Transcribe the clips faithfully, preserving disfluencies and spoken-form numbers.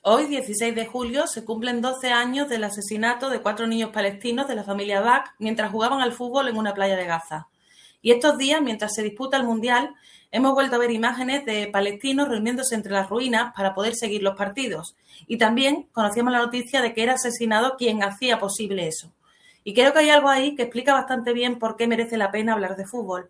Hoy, dieciséis de julio, se cumplen doce años del asesinato de cuatro niños palestinos de la familia Bak mientras jugaban al fútbol en una playa de Gaza. Y estos días, mientras se disputa el Mundial, hemos vuelto a ver imágenes de palestinos reuniéndose entre las ruinas para poder seguir los partidos. Y también conocíamos la noticia de que era asesinado quien hacía posible eso. Y creo que hay algo ahí que explica bastante bien por qué merece la pena hablar de fútbol.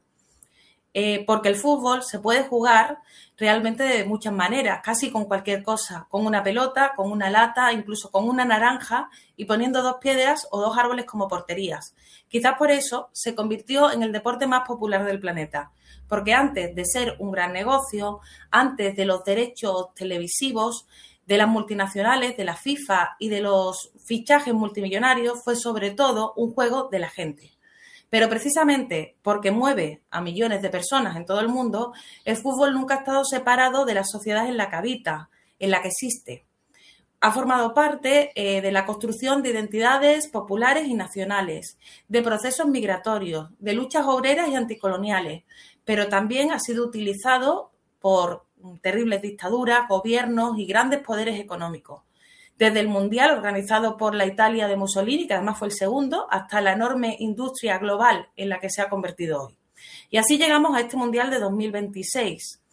Eh, porque el fútbol se puede jugar realmente de muchas maneras, casi con cualquier cosa, con una pelota, con una lata, incluso con una naranja y poniendo dos piedras o dos árboles como porterías. Quizás por eso se convirtió en el deporte más popular del planeta, porque antes de ser un gran negocio, antes de los derechos televisivos, de las multinacionales, de la FIFA y de los fichajes multimillonarios, fue sobre todo un juego de la gente. Pero precisamente porque mueve a millones de personas en todo el mundo, el fútbol nunca ha estado separado de la sociedad en la que habita, en la que existe. Ha formado parte eh, de la construcción de identidades populares y nacionales, de procesos migratorios, de luchas obreras y anticoloniales, pero también ha sido utilizado por terribles dictaduras, gobiernos y grandes poderes económicos. Desde el Mundial organizado por la Italia de Mussolini, que además fue el segundo, hasta la enorme industria global en la que se ha convertido hoy. Y así llegamos a este Mundial de dos mil veintiséis.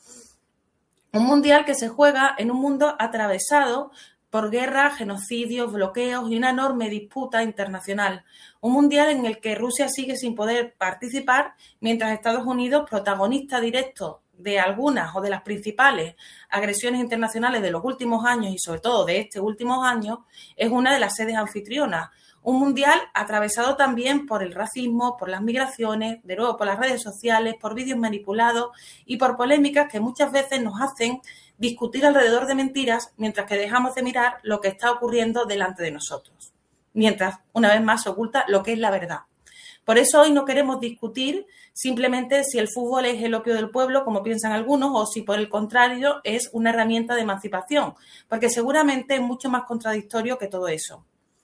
Un Mundial que se juega en un mundo atravesado por guerras, genocidios, bloqueos y una enorme disputa internacional. Un Mundial en el que Rusia sigue sin poder participar, mientras Estados Unidos, protagonista directo de algunas o de las principales agresiones internacionales de los últimos años y sobre todo de este último año, es una de las sedes anfitrionas. Un mundial atravesado también por el racismo, por las migraciones, de nuevo por las redes sociales, por vídeos manipulados y por polémicas que muchas veces nos hacen discutir alrededor de mentiras mientras que dejamos de mirar lo que está ocurriendo delante de nosotros. Mientras, una vez más, se oculta lo que es la verdad. Por eso hoy no queremos discutir simplemente si el fútbol es el opio del pueblo, como piensan algunos, o si por el contrario es una herramienta de emancipación, porque seguramente es mucho más contradictorio que todo eso.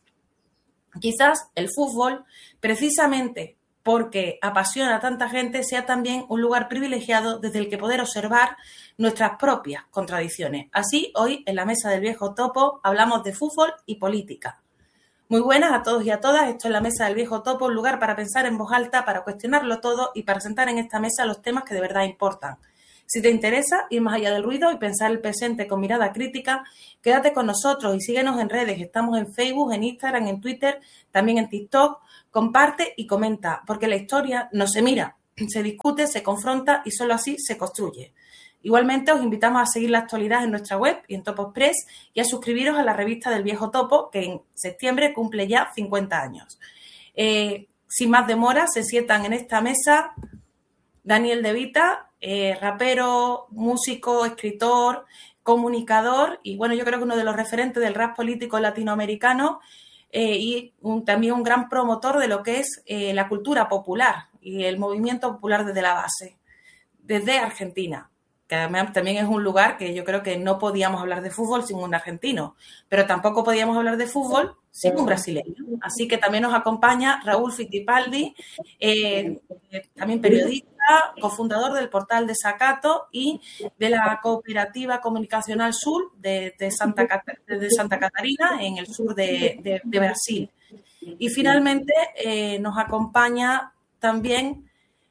Quizás el fútbol, precisamente porque apasiona a tanta gente, sea también un lugar privilegiado desde el que poder observar nuestras propias contradicciones. Así, hoy en la mesa del Viejo Topo hablamos de fútbol y política. Muy buenas a todos y a todas, esto es la Mesa del Viejo Topo, un lugar para pensar en voz alta, para cuestionarlo todo y para sentar en esta mesa los temas que de verdad importan. Si te interesa ir más allá del ruido y pensar el presente con mirada crítica, quédate con nosotros y síguenos en redes. Estamos en Facebook, en Instagram, en Twitter, también en TikTok. Comparte y comenta, porque la historia no se mira, se discute, se confronta y solo así se construye. Igualmente os invitamos a seguir la actualidad en nuestra web y en Topo Express y a suscribiros a la revista del Viejo Topo, que en septiembre cumple ya cincuenta años. Eh, sin más demora, se sientan en esta mesa Daniel De Vita, eh, rapero, músico, escritor, comunicador y, bueno, yo creo que uno de los referentes del rap político latinoamericano eh, y un, también un gran promotor de lo que es eh, la cultura popular y el movimiento popular desde la base, desde Argentina, que además también es un lugar que yo creo que no podíamos hablar de fútbol sin un argentino, pero tampoco podíamos hablar de fútbol sin un brasileño. Así que también nos acompaña Raúl Fittipaldi, eh, también periodista, cofundador del portal Desacato y de la Cooperativa Comunicacional Sur de, de, Santa, de Santa Catarina, en el sur de, de, de Brasil. Y finalmente eh, nos acompaña también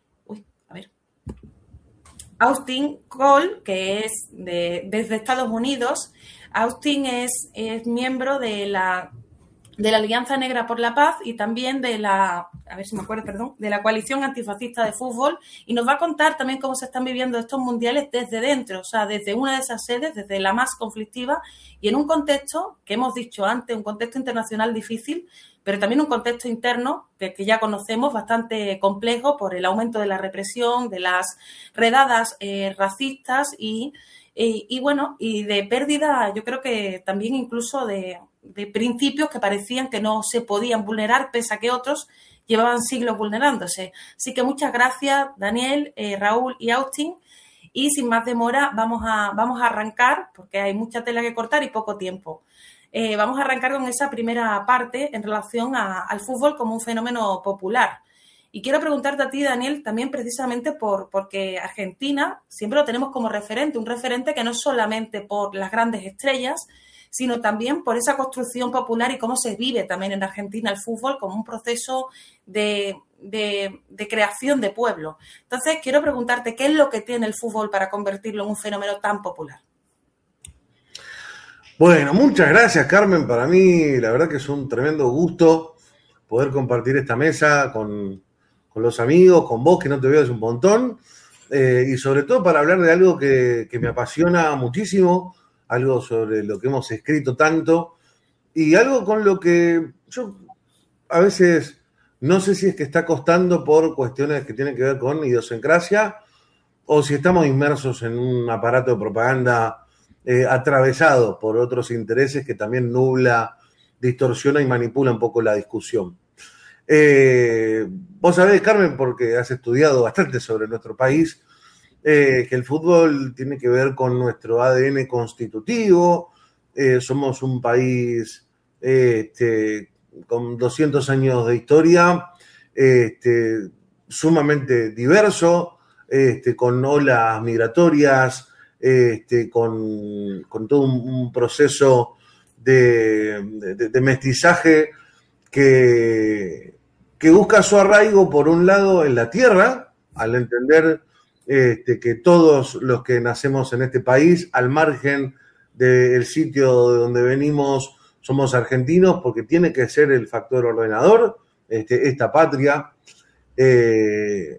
Austin Cole, que es de, desde Estados Unidos. Austin es, es miembro de la, de la Alianza Negra por la Paz y también de la, a ver si me acuerdo, perdón, de la Coalición Antifascista de Fútbol, y nos va a contar también cómo se están viviendo estos mundiales desde dentro, o sea, desde una de esas sedes, desde la más conflictiva y en un contexto que hemos dicho antes, un contexto internacional difícil, pero también un contexto interno que, que ya conocemos, bastante complejo por el aumento de la represión, de las redadas eh, racistas y, y, y, bueno, y de pérdida, yo creo que también incluso de, de principios que parecían que no se podían vulnerar, pese a que otros llevaban siglos vulnerándose. Así que muchas gracias, Daniel, eh, Raúl y Austin. Y sin más demora, vamos a, vamos a arrancar, porque hay mucha tela que cortar y poco tiempo. Eh, vamos a arrancar con esa primera parte en relación a, al fútbol como un fenómeno popular. Y quiero preguntarte a ti, Daniel, también precisamente por, porque Argentina siempre lo tenemos como referente, un referente que no es solamente por las grandes estrellas, sino también por esa construcción popular y cómo se vive también en Argentina el fútbol como un proceso de, de, de creación de pueblo. Entonces, quiero preguntarte, ¿qué es lo que tiene el fútbol para convertirlo en un fenómeno tan popular? Bueno, muchas gracias, Carmen. Para mí, la verdad que es un tremendo gusto poder compartir esta mesa con, con los amigos, con vos, que no te veo hace un montón, eh, y sobre todo para hablar de algo que, que me apasiona muchísimo, algo sobre lo que hemos escrito tanto, y algo con lo que yo a veces no sé si es que está costando por cuestiones que tienen que ver con idiosincrasia, o si estamos inmersos en un aparato de propaganda Eh, atravesado por otros intereses que también nubla, distorsiona y manipula un poco la discusión. Eh, vos sabés, Carmen, porque has estudiado bastante sobre nuestro país, eh, que el fútbol tiene que ver con nuestro A D N constitutivo. Eh, somos un país eh, este, con doscientos años de historia, este, sumamente diverso, este, con olas migratorias, Este, con, con todo un, un proceso de, de, de mestizaje que, que busca su arraigo, por un lado, en la tierra, al entender este, que todos los que nacemos en este país, al margen del sitio de donde venimos, somos argentinos, porque tiene que ser el factor ordenador, este, esta patria. Eh,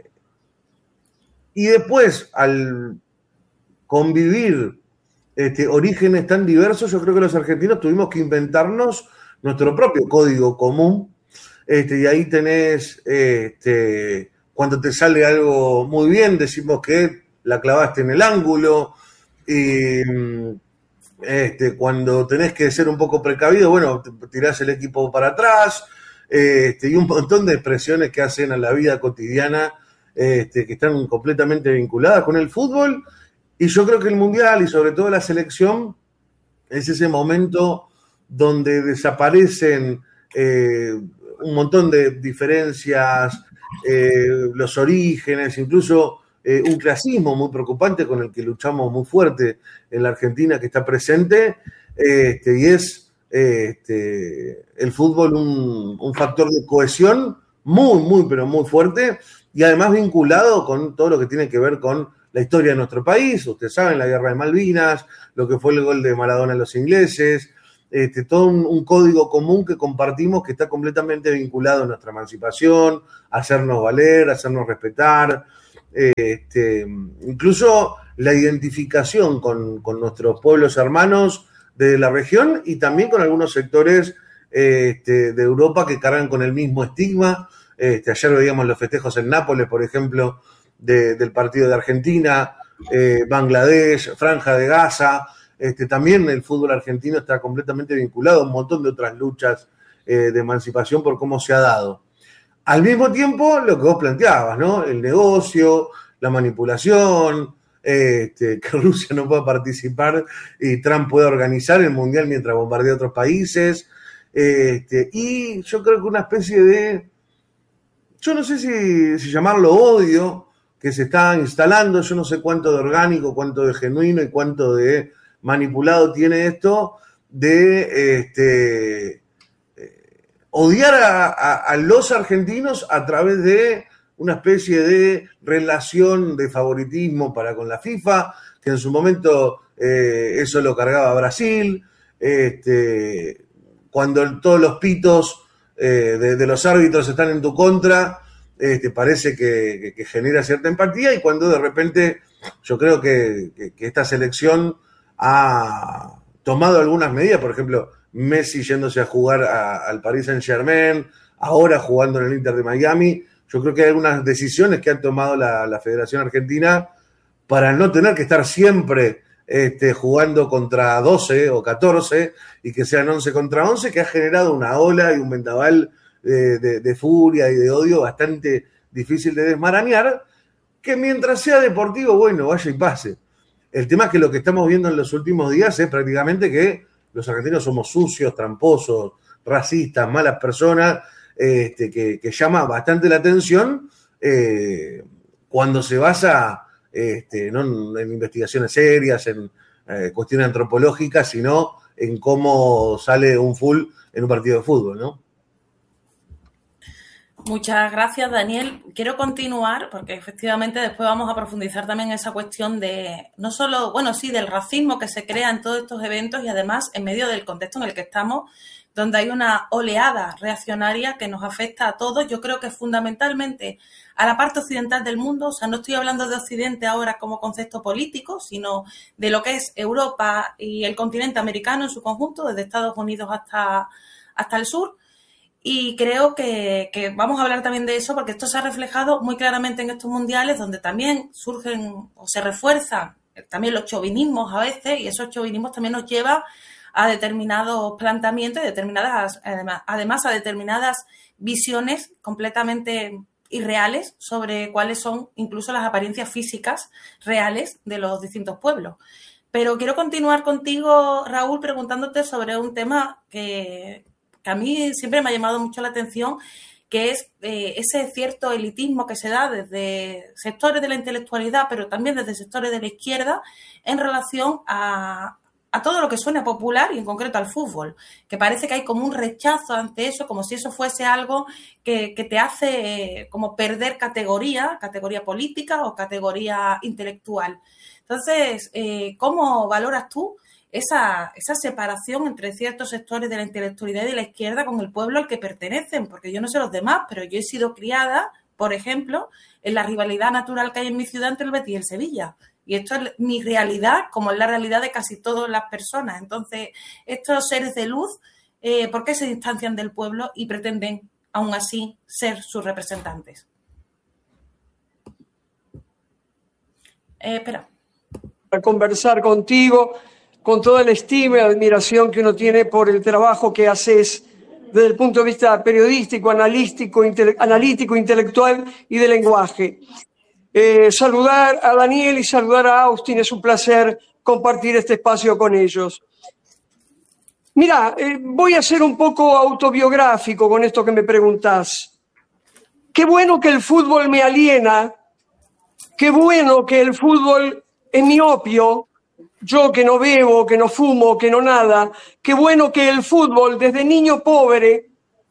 y después, al convivir este, orígenes tan diversos, yo creo que los argentinos tuvimos que inventarnos nuestro propio código común, este, y ahí tenés, este, cuando te sale algo muy bien, decimos que la clavaste en el ángulo, y este, cuando tenés que ser un poco precavido, bueno, tirás el equipo para atrás, este, y un montón de expresiones que hacen a la vida cotidiana, este, que están completamente vinculadas con el fútbol. Y yo creo que el Mundial y sobre todo la selección es ese momento donde desaparecen eh, un montón de diferencias, eh, los orígenes, incluso eh, un clasismo muy preocupante con el que luchamos muy fuerte en la Argentina, que está presente, este, y es este, el fútbol un, un factor de cohesión muy, muy, pero muy fuerte, y además vinculado con todo lo que tiene que ver con la historia de nuestro país. Ustedes saben, la guerra de Malvinas, lo que fue el gol de Maradona a los ingleses, este, todo un, un código común que compartimos que está completamente vinculado a nuestra emancipación, a hacernos valer, a hacernos respetar, este, incluso la identificación con, con nuestros pueblos hermanos de la región y también con algunos sectores este, de Europa que cargan con el mismo estigma. Este, ayer veíamos los festejos en Nápoles, por ejemplo, De, del partido de Argentina, eh, Bangladesh, Franja de Gaza. Este, también el fútbol argentino está completamente vinculado a un montón de otras luchas eh, de emancipación por cómo se ha dado. Al mismo tiempo, lo que vos planteabas, ¿no? El negocio, la manipulación, este, que Rusia no pueda participar y Trump pueda organizar el Mundial mientras bombardea otros países. Este, y yo creo que una especie de, yo no sé si, si llamarlo odio, que se está instalando, yo no sé cuánto de orgánico, cuánto de genuino y cuánto de manipulado tiene esto, de este, eh, odiar a, a, a los argentinos a través de una especie de relación de favoritismo para con la FIFA, que en su momento eh, eso lo cargaba Brasil, este, cuando todos los pitos eh, de, de los árbitros están en tu contra, Este, parece que, que, que genera cierta empatía, y cuando de repente yo creo que, que, que esta selección ha tomado algunas medidas, por ejemplo, Messi yéndose a jugar a, al Paris Saint-Germain, ahora jugando en el Inter de Miami, yo creo que hay algunas decisiones que ha tomado la, la Federación Argentina para no tener que estar siempre este, jugando contra doce o catorce y que sean once contra once, que ha generado una ola y un vendaval De, de, de furia y de odio bastante difícil de desmarañar, que mientras sea deportivo, bueno, vaya y pase. El tema es que lo que estamos viendo en los últimos días es prácticamente que los argentinos somos sucios, tramposos, racistas, malas personas, este, que, que llama bastante la atención eh, cuando se basa este, ¿no? en investigaciones serias, en, eh, cuestiones antropológicas, sino en cómo sale un full en un partido de fútbol, ¿no? Muchas gracias, Daniel. Quiero continuar porque efectivamente después vamos a profundizar también en esa cuestión de, no solo, bueno, sí, del racismo que se crea en todos estos eventos y además en medio del contexto en el que estamos, donde hay una oleada reaccionaria que nos afecta a todos. Yo creo que fundamentalmente a la parte occidental del mundo, o sea, no estoy hablando de Occidente ahora como concepto político, sino de lo que es Europa y el continente americano en su conjunto, desde Estados Unidos hasta, hasta el sur. Y creo que, que vamos a hablar también de eso porque esto se ha reflejado muy claramente en estos mundiales donde también surgen o se refuerzan también los chauvinismos a veces y esos chauvinismos también nos llevan a determinados planteamientos y determinadas, además, además a determinadas visiones completamente irreales sobre cuáles son incluso las apariencias físicas reales de los distintos pueblos. Pero quiero continuar contigo, Raúl, preguntándote sobre un tema que... que a mí siempre me ha llamado mucho la atención, que es eh, ese cierto elitismo que se da desde sectores de la intelectualidad, pero también desde sectores de la izquierda, en relación a, a todo lo que suena popular y en concreto al fútbol, que parece que hay como un rechazo ante eso, como si eso fuese algo que, que te hace eh, como perder categoría, categoría política o categoría intelectual. Entonces, eh, ¿cómo valoras tú Esa, esa separación entre ciertos sectores de la intelectualidad y de la izquierda con el pueblo al que pertenecen? Porque yo no sé los demás, pero yo he sido criada, por ejemplo, en la rivalidad natural que hay en mi ciudad entre el Betis y el Sevilla. Y esto es mi realidad, como es la realidad de casi todas las personas. Entonces, estos seres de luz, eh, ¿por qué se distancian del pueblo y pretenden, aún así, ser sus representantes? Eh, espera. A conversar contigo, con toda la estima y admiración que uno tiene por el trabajo que haces desde el punto de vista periodístico, analítico, intele- analítico intelectual y de lenguaje. Eh, saludar a Daniel y saludar a Austin, es un placer compartir este espacio con ellos. Mira, eh, voy a ser un poco autobiográfico con esto que me preguntás. Qué bueno que el fútbol me aliena, qué bueno que el fútbol es mi opio. Yo que no bebo, que no fumo, que no nada, qué bueno que el fútbol, desde niño pobre,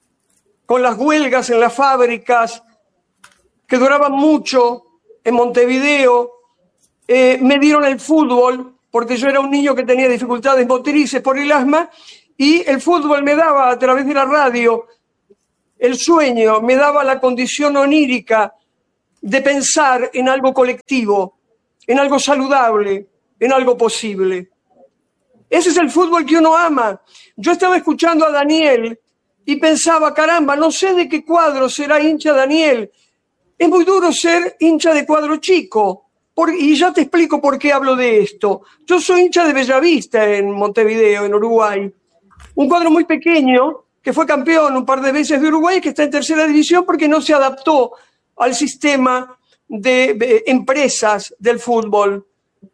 con las huelgas en las fábricas, que duraban mucho en Montevideo, eh, me dieron el fútbol, porque yo era un niño que tenía dificultades motrices por el asma, y el fútbol me daba a través de la radio el sueño, me daba la condición onírica de pensar en algo colectivo, en algo saludable, en algo posible. Ese es el fútbol que uno ama. Yo estaba escuchando a Daniel y pensaba, caramba, no sé de qué cuadro será hincha Daniel. Es muy duro ser hincha de cuadro chico. Por, y ya te explico por qué hablo de esto. Yo soy hincha de Bellavista en Montevideo, en Uruguay. Un cuadro muy pequeño que fue campeón un par de veces de Uruguay, que está en tercera división porque no se adaptó al sistema de, de empresas del fútbol.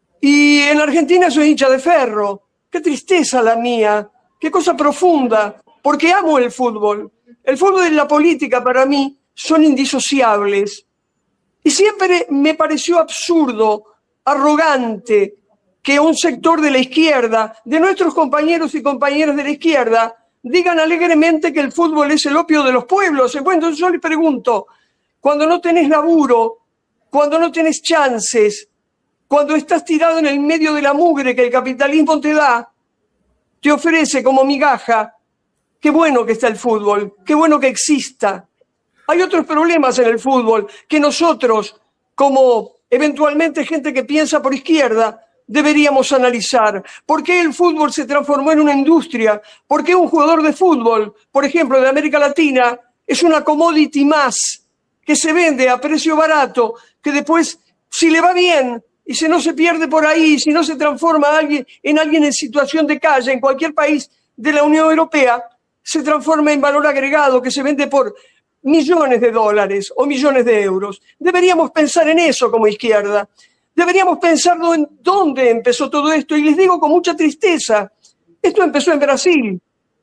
Y en Argentina soy hincha de Ferro. Qué tristeza la mía, qué cosa profunda, porque amo el fútbol. El fútbol y la política para mí son indisociables. Y siempre me pareció absurdo, arrogante, que un sector de la izquierda, de nuestros compañeros y compañeras de la izquierda, digan alegremente que el fútbol es el opio de los pueblos. Bueno, yo les pregunto, cuando no tenés laburo, cuando no tenés chances, cuando estás tirado en el medio de la mugre que el capitalismo te da, te ofrece como migaja, qué bueno que está el fútbol, qué bueno que exista. Hay otros problemas en el fútbol que nosotros, como eventualmente gente que piensa por izquierda, deberíamos analizar. ¿Por qué el fútbol se transformó en una industria? ¿Por qué un jugador de fútbol, por ejemplo, de América Latina, es una commodity más que se vende a precio barato, que después, si le va bien, y si no se pierde por ahí, si no se transforma alguien, en alguien en situación de calle, en cualquier país de la Unión Europea, se transforma en valor agregado que se vende por millones de dólares o millones de euros? Deberíamos pensar en eso como izquierda. Deberíamos pensar en dónde empezó todo esto. Y les digo con mucha tristeza, esto empezó en Brasil.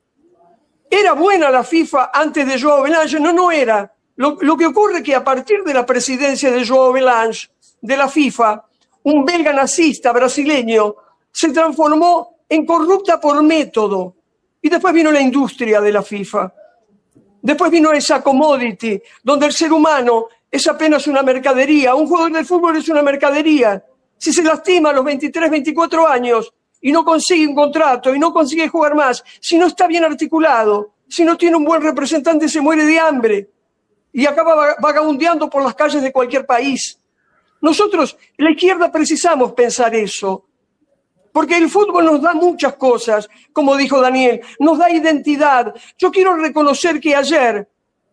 ¿Era buena la FIFA antes de João Belange? No, no era. Lo, lo que ocurre es que a partir de la presidencia de João Belange, de la FIFA, un belga nazista brasileño se transformó en corrupta por método. Y después vino la industria de la FIFA. Después vino esa commodity, donde el ser humano es apenas una mercadería. Un jugador de fútbol es una mercadería. Si se lastima a los veintitrés, veinticuatro años y no consigue un contrato y no consigue jugar más, si no está bien articulado, si no tiene un buen representante, se muere de hambre y acaba vagabundeando por las calles de cualquier país. Nosotros, la izquierda, precisamos pensar eso, porque el fútbol nos da muchas cosas, como dijo Daniel, nos da identidad. Yo quiero reconocer que ayer,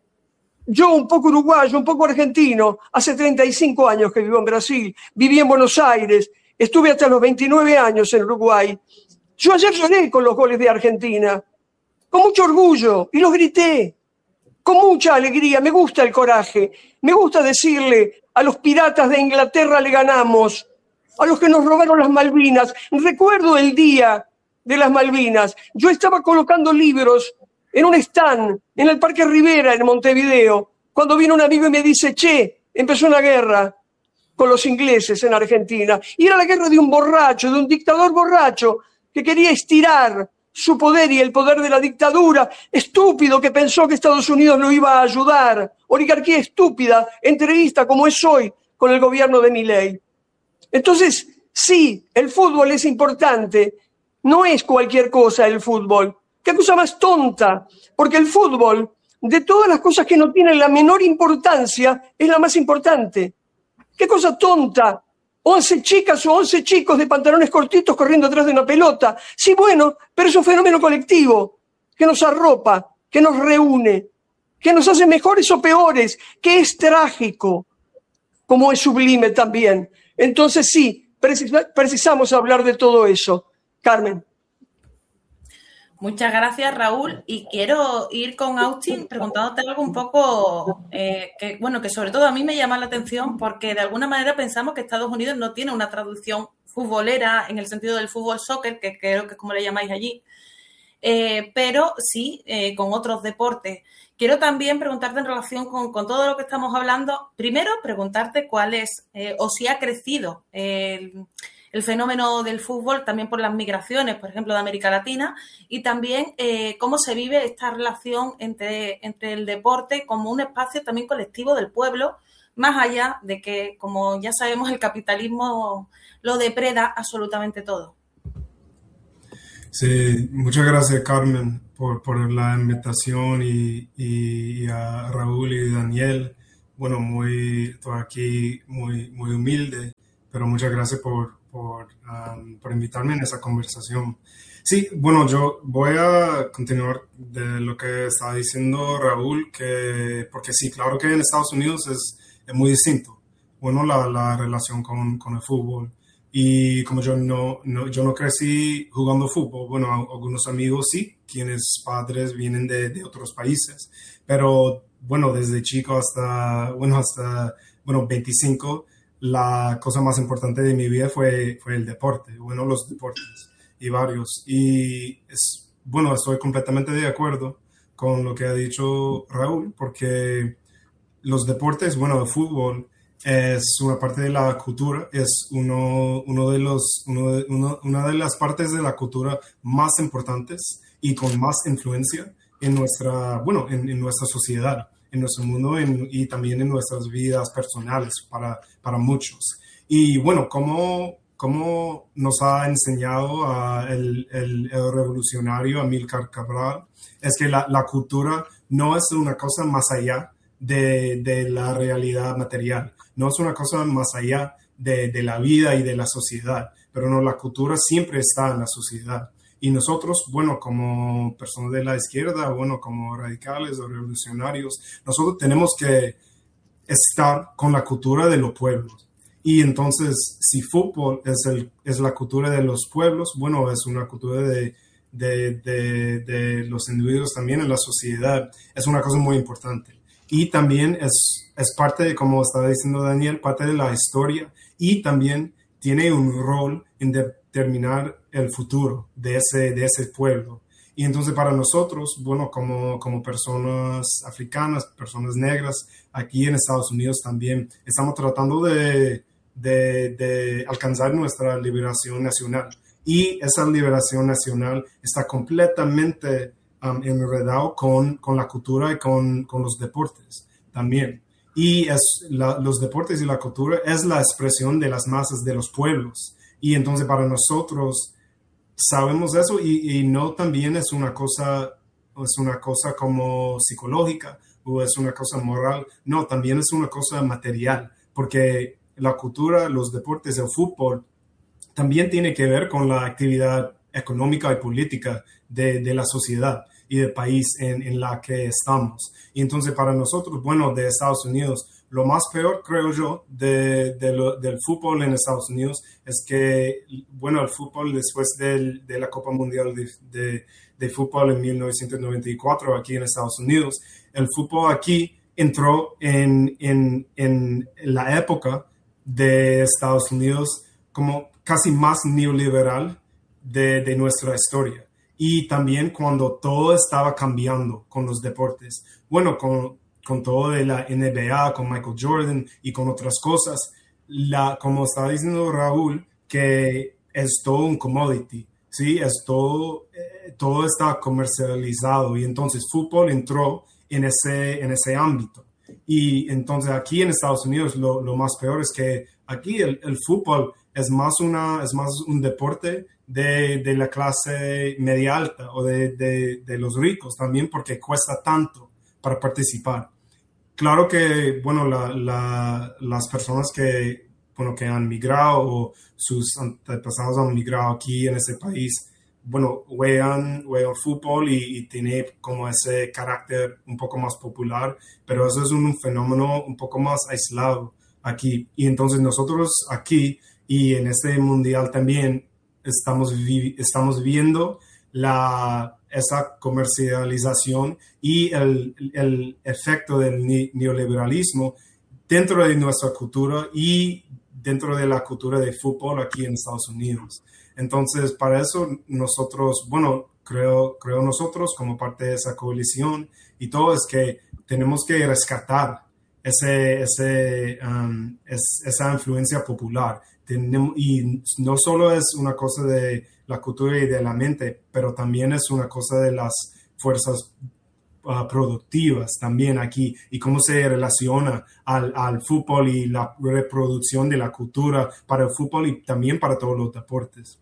yo un poco uruguayo, un poco argentino, hace treinta y cinco años que vivo en Brasil, viví en Buenos Aires, estuve hasta los veintinueve años en Uruguay. Yo ayer lloré con los goles de Argentina, con mucho orgullo, y los grité, con mucha alegría. Me gusta el coraje, me gusta decirle a los piratas de Inglaterra le ganamos, a los que nos robaron las Malvinas. Recuerdo el día de las Malvinas. Yo estaba colocando libros en un stand en el Parque Rivera, en Montevideo, cuando vino un amigo y me dice, che, empezó una guerra con los ingleses en Argentina. Y era la guerra de un borracho, de un dictador borracho, que quería estirar su poder y el poder de la dictadura, estúpido que pensó que Estados Unidos lo iba a ayudar, oligarquía estúpida, entrevista como es hoy con el gobierno de Milei. Entonces, sí, el fútbol es importante, no es cualquier cosa el fútbol. ¿Qué cosa más tonta? Porque el fútbol, de todas las cosas que no tienen la menor importancia, es la más importante. ¿Qué cosa tonta? Once chicas o once chicos de pantalones cortitos corriendo atrás de una pelota. Sí, bueno, pero es un fenómeno colectivo que nos arropa, que nos reúne, que nos hace mejores o peores, que es trágico, como es sublime también. Entonces sí, precisamos hablar de todo eso. Carmen. Muchas gracias, Raúl. Y quiero ir con Austin preguntándote algo un poco eh, que, bueno, que sobre todo a mí me llama la atención porque de alguna manera pensamos que Estados Unidos no tiene una traducción futbolera en el sentido del fútbol soccer, que creo que es como le llamáis allí, eh, pero sí eh, con otros deportes. Quiero también preguntarte en relación con, con todo lo que estamos hablando. Primero, preguntarte cuál es eh, o si ha crecido el... el fenómeno del fútbol también por las migraciones, por ejemplo, de América Latina, y también eh, cómo se vive esta relación entre, entre el deporte como un espacio también colectivo del pueblo, más allá de que, como ya sabemos, el capitalismo lo depreda absolutamente todo. Sí, muchas gracias, Carmen, por, por la invitación y, y, y a Raúl y Daniel. Bueno, muy, estoy aquí muy, muy humilde, pero muchas gracias por Por, um, por invitarme en esa conversación. Sí, bueno, yo voy a continuar de lo que estaba diciendo Raúl, que, porque sí, claro que en Estados Unidos es, es muy distinto, bueno, la, la relación con, con el fútbol. Y como yo no, no, yo no crecí jugando fútbol, bueno, algunos amigos sí, quienes padres vienen de, de otros países, pero bueno, desde chico hasta, bueno, hasta, bueno, veinticinco, la cosa más importante de mi vida fue, fue el deporte, bueno, los deportes y varios. Y es, bueno, estoy completamente de acuerdo con lo que ha dicho Raúl, porque los deportes, bueno, el fútbol es una parte de la cultura, es uno, uno de los, uno de, uno, una de las partes de la cultura más importantes y con más influencia en nuestra, bueno, en, en nuestra sociedad, en nuestro mundo en, y también en nuestras vidas personales para, para muchos. Y bueno, como, como nos ha enseñado uh, el, el, el revolucionario Amílcar Cabral, es que la, la cultura no es una cosa más allá de, de la realidad material, no es una cosa más allá de, de la vida y de la sociedad, pero no, la cultura siempre está en la sociedad. Y nosotros, bueno, como personas de la izquierda, bueno, como radicales o revolucionarios, nosotros tenemos que estar con la cultura de los pueblos. Y entonces, si fútbol es, el, es la cultura de los pueblos, bueno, es una cultura de, de, de, de los individuos también en la sociedad. Es una cosa muy importante. Y también es, es parte, de, como estaba diciendo Daniel, parte de la historia. Y también tiene un rol en determinar el futuro de ese, de ese pueblo. Y entonces para nosotros, bueno, como, como personas africanas, personas negras, aquí en Estados Unidos también, estamos tratando de, de, de alcanzar nuestra liberación nacional. Y esa liberación nacional está completamente um, enredado con, con la cultura y con, con los deportes también. Y es la, los deportes y la cultura es la expresión de las masas, de los pueblos. Y entonces para nosotros sabemos eso y, y no también es una cosa, es una cosa como psicológica o es una cosa moral. No, también es una cosa material, porque la cultura, los deportes, el fútbol, también tiene que ver con la actividad económica y política de, de la sociedad y del país en, en la que estamos. Y entonces para nosotros, bueno, de Estados Unidos, lo más peor, creo yo, de, de lo, del fútbol en Estados Unidos es que, bueno, el fútbol después del, de la Copa Mundial de, de, de Fútbol en mil novecientos noventa y cuatro aquí en Estados Unidos, el fútbol aquí entró en, en, en la época de Estados Unidos como casi más neoliberal de, de nuestra historia. Y también cuando todo estaba cambiando con los deportes. Bueno, con, con todo de la N B A, con Michael Jordan y con otras cosas, la, como estaba diciendo Raúl, que es todo un commodity, ¿sí? Es todo, eh, todo está comercializado y entonces fútbol entró en ese, en ese ámbito. Y entonces aquí en Estados Unidos lo, lo más peor es que aquí el, el fútbol es más, una, es más un deporte de, de la clase media alta o de, de, de los ricos también porque cuesta tanto para participar. Claro que, bueno, la, la, las personas que, bueno, que han migrado o sus antepasados han migrado aquí en ese país, bueno, juegan, juegan fútbol y, y tiene como ese carácter un poco más popular, pero eso es un fenómeno un poco más aislado aquí. Y entonces nosotros aquí y en este mundial también estamos, vi, estamos viendo la, esa comercialización y el, el efecto del neoliberalismo dentro de nuestra cultura y dentro de la cultura de fútbol aquí en Estados Unidos. Entonces, para eso nosotros, bueno, creo, creo nosotros como parte de esa coalición y todo es que tenemos que rescatar ese, ese, um, es, esa influencia popular. Tenemos, y no solo es una cosa de la cultura y de la mente, pero también es una cosa de las fuerzas uh, productivas también aquí y cómo se relaciona al, al fútbol y la reproducción de la cultura para el fútbol y también para todos los deportes.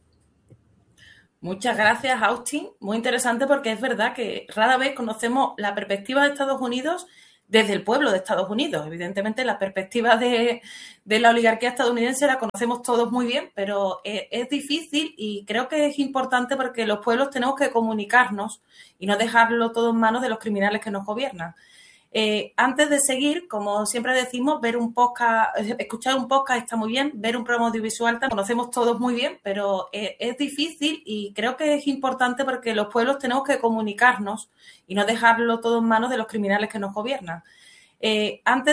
Muchas gracias, Austin. Muy interesante porque es verdad que rara vez conocemos la perspectiva de Estados Unidos desde el pueblo de Estados Unidos. Evidentemente, la perspectiva de, de la oligarquía estadounidense la conocemos todos muy bien, pero es, es difícil y creo que es importante porque los pueblos tenemos que comunicarnos y no dejarlo todo en manos de los criminales que nos gobiernan. Eh, antes de seguir, como siempre decimos, ver un podcast, escuchar un podcast está muy bien, ver un programa audiovisual lo conocemos todos muy bien, pero eh, es difícil y creo que es importante porque los pueblos tenemos que comunicarnos y no dejarlo todo en manos de los criminales que nos gobiernan. Eh, antes